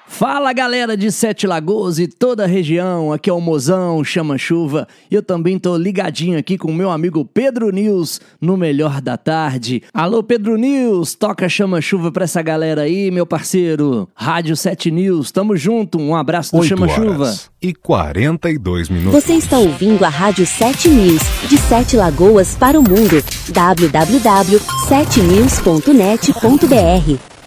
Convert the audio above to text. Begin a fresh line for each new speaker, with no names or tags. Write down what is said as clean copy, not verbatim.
Fala galera de Sete Lagoas e toda a região, aqui é o Mozão, Chama-Chuva, e eu também tô ligadinho aqui com o meu amigo Pedro News no Melhor da Tarde. Alô Pedro News, toca Chama-Chuva pra essa galera aí, meu parceiro. Rádio 7 News, tamo junto, um abraço do Chama-Chuva.
8h42.
Você está ouvindo a Rádio 7 News, de Sete Lagoas para o mundo, www.7news.net.br.